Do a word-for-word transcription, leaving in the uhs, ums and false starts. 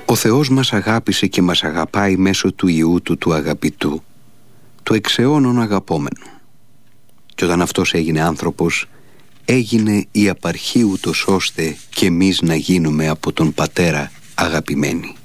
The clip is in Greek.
Ο Θεός μας αγάπησε και μας αγαπάει μέσω του Υιού Του του αγαπητού, του εξαιώνων αγαπόμενου. Και όταν Αυτός έγινε άνθρωπος, έγινε η απαρχή ούτως ώστε και εμείς να γίνουμε από τον Πατέρα αγαπημένοι.